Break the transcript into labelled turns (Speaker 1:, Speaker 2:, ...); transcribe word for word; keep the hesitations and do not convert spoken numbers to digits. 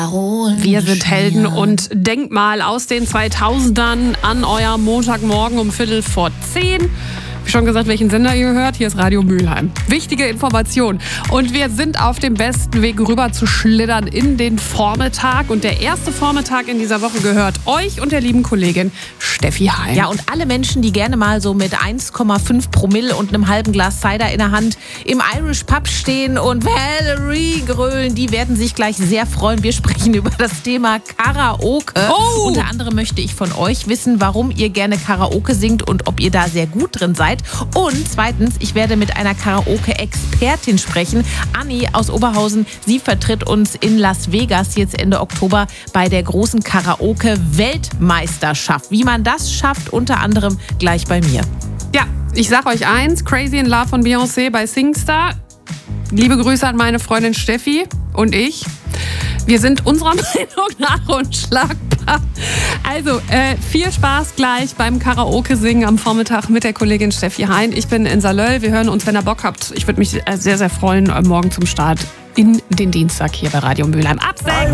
Speaker 1: Wir sind Helden und Denkmal aus den zweitausendern an eurem Montagmorgen um Viertel vor zehn. Wie schon gesagt, welchen Sender ihr hört, hier ist Radio Mülheim. Wichtige Information. Und wir sind auf dem besten Weg rüber zu schlittern in den Vormittag. Und der erste Vormittag in dieser Woche gehört euch und der lieben Kollegin Steffi Hein.
Speaker 2: Ja, und alle Menschen, die gerne mal so mit eins Komma fünf Promille und einem halben Glas Cider in der Hand im Irish Pub stehen und Valerie grölen, die werden sich gleich sehr freuen. Wir sprechen über das Thema Karaoke.
Speaker 1: Oh.
Speaker 2: Unter anderem möchte ich von euch wissen, warum ihr gerne Karaoke singt und ob ihr da sehr gut drin seid. Und zweitens, ich werde mit einer Karaoke-Expertin sprechen. Anni aus Oberhausen, sie vertritt uns in Las Vegas jetzt Ende Oktober bei der großen Karaoke-Weltmeisterschaft. Wie man das schafft, unter anderem gleich bei mir.
Speaker 1: Ja, ich sag euch eins, Crazy in Love von Beyoncé bei SingStar. Liebe Grüße an meine Freundin Steffi und ich. Wir sind unserer Meinung nach unschlagbar. Also, äh, viel Spaß gleich beim Karaoke-Singen am Vormittag mit der Kollegin Steffi Hein. Ich bin in Salöll. Wir hören uns, wenn ihr Bock habt. Ich würde mich sehr, sehr freuen, morgen zum Start in den Dienstag hier bei Radio Mülheim. Ab sechs.